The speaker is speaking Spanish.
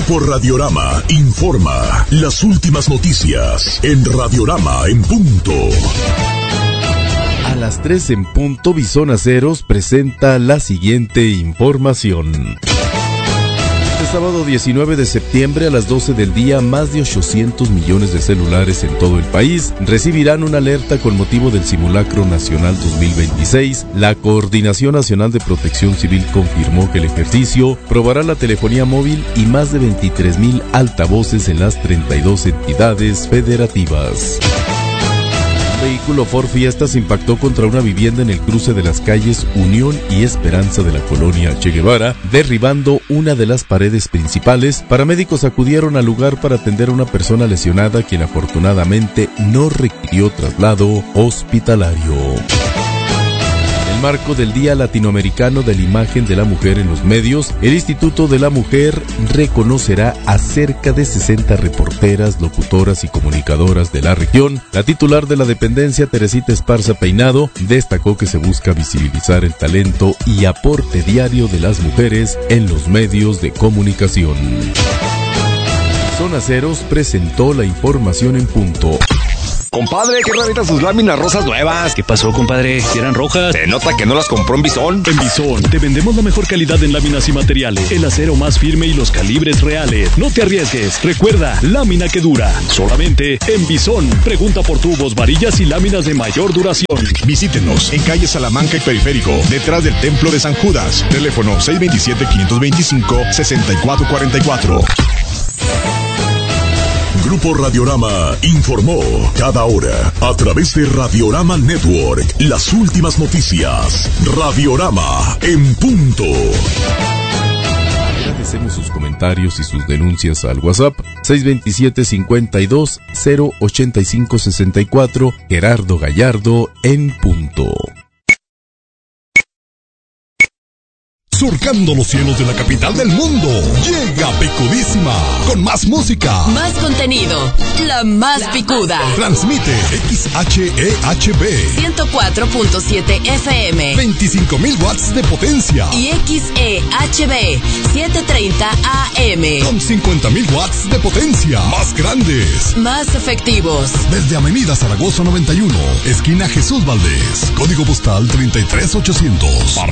Grupo Radiorama informa las últimas noticias en Radiorama en punto. A las 3 en punto, Bison Aceros presenta la siguiente información. Este sábado 19 de septiembre a las 12 del día, más de 800 millones de celulares en todo el país recibirán una alerta con motivo del Simulacro Nacional 2026. La Coordinación Nacional de Protección Civil confirmó que el ejercicio probará la telefonía móvil y más de 23,000 altavoces en las 32 entidades federativas. Un vehículo Ford Fiesta se impactó contra una vivienda en el cruce de las calles Unión y Esperanza de la colonia Che Guevara, derribando una de las paredes principales. Paramédicos acudieron al lugar para atender a una persona lesionada, quien afortunadamente no requirió traslado hospitalario. En el marco del Día Latinoamericano de la Imagen de la Mujer en los Medios, el Instituto de la Mujer reconocerá a cerca de 60 reporteras, locutoras y comunicadoras de la región. La titular de la dependencia, Teresita Esparza Peinado, destacó que se busca visibilizar el talento y aporte diario de las mujeres en los medios de comunicación. Bison Aceros presentó la información en punto. Compadre, qué raritas sus láminas rosas nuevas. ¿Qué pasó, compadre? ¿Eran rojas? Se nota que no las compró en Bison. En Bison te vendemos la mejor calidad en láminas y materiales, el acero más firme y los calibres reales. No te arriesgues. Recuerda, lámina que dura. Solamente en Bison. Pregunta por tubos, varillas y láminas de mayor duración. Visítenos en calle Salamanca y Periférico, detrás del Templo de San Judas. Teléfono 627-525-6444. Grupo Radiorama informó cada hora a través de Radiorama Network las últimas noticias. Radiorama en punto. Agradecemos sus comentarios y sus denuncias al WhatsApp 627-52-085-64. Gerardo Gallardo en punto. Surcando los cielos de la capital del mundo, llega Picudísima, con más música, más contenido, la más picuda. Transmite XHEHB 104.7 FM, 25,000 watts de potencia, y XEHB 730 AM, con 50,000 watts de potencia, más grandes, más efectivos. Desde Avenida Zaragoza 91, esquina Jesús Valdés, código postal 33800.